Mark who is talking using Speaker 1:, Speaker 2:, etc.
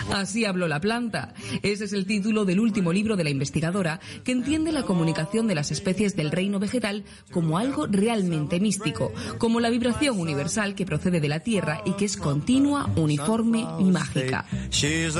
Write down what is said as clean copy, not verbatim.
Speaker 1: Así habló la planta. Ese es el título del último libro de la investigadora, que entiende la comunicación de las especies del reino vegetal como algo realmente místico, como la vibración universal que procede de la Tierra y que es continua, uniforme y mágica.